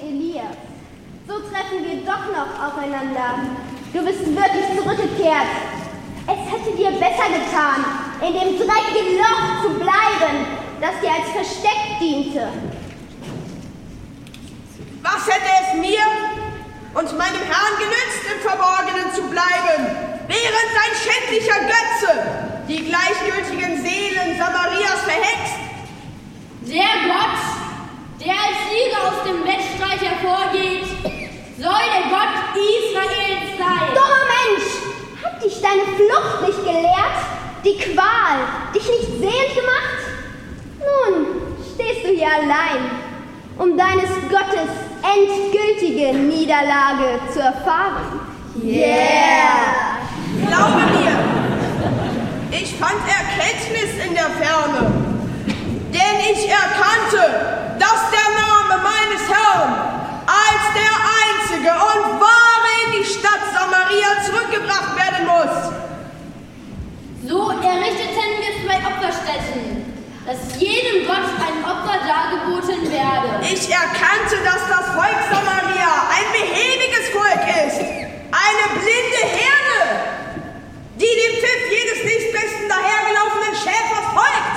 Elias. So treffen wir doch noch aufeinander. Du bist wirklich zurückgekehrt. Es hätte dir besser getan, in dem dreckigen Loch zu bleiben, das dir als Versteck diente. Was hätte es mir und meinem Herrn genützt, im Verborgenen zu bleiben, während ein schändlicher Götze die gleichgültigen Seelen Samarias verhext? Der Gott, der als Sieger aus dem Wettstreit hervorgeht, soll der Gott Israels sein. Dummer Mensch, hat dich deine Flucht nicht gelehrt? Die Qual dich nicht sehend gemacht? Nun stehst du hier allein, um deines Gottes endgültige Niederlage zu erfahren. Yeah! Glaube mir, ich fand Erkenntnis in der Ferne, denn ich erkannte, dass der Name meines Herrn als der einzige und wahre in die Stadt Samaria zurückgebracht werden muss. So errichteten wir 2 Opferstätten, dass jedem Gott ein Opfer dargeboten werde. Ich erkannte, dass das Volk Samaria ein behäbiges Volk ist, eine blinde Herde, die dem Pfiff jedes nächstbesten dahergelaufenen Schäfers folgt.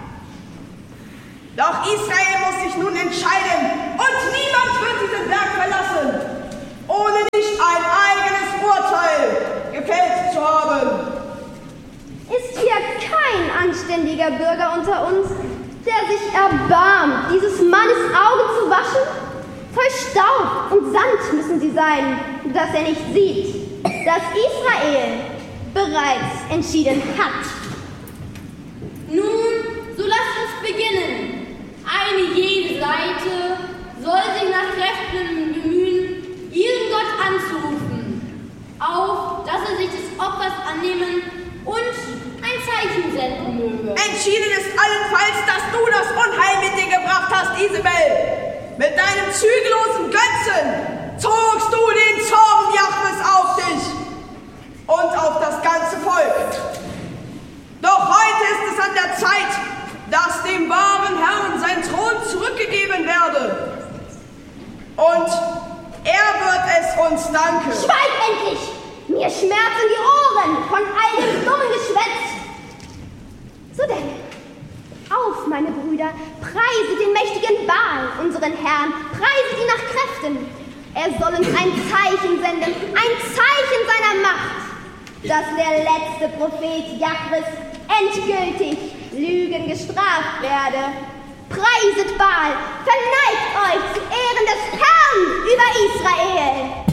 Doch Israel muss sich nun entscheiden und niemand wird diesen Berg verlassen, ohne nicht ein eigenes Urteil gefällt zu haben. Ist hier kein anständiger Bürger unter uns, der sich erbarmt, dieses Mannes Augen zu waschen? Voll Staub und Sand müssen sie sein, dass er nicht sieht, dass Israel bereits entschieden hat. Nun, so lasst uns beginnen. Eine jede Seite soll sich nach Kräften bemühen, ihren Gott anzurufen, auf dass er sich des Opfers annehmen und ein Zeichen senden möge. Entschieden ist allenfalls, dass du das Unheil mit dir gebracht hast, Isabel. Mit deinem zügellosen Götzen zogst du den Zorn Jahwes auf dich und auf das ganze Volk. Doch heute ist es an der Zeit, dass dem wahren Herrn sein Thron zurückgegeben werde. Und er wird es uns danken. Schweig endlich! Mir schmerzen die Ohren von all dem dummen Geschwätz. So denn, auf, meine Brüder, preiset den mächtigen Baal, unseren Herrn, preiset ihn nach Kräften. Er soll uns ein Zeichen senden, ein Zeichen seiner Macht, dass der letzte Prophet Jahwes endgültig Lügen gestraft werde. Preiset Baal, verneigt euch zu Ehren des Herrn über Israel.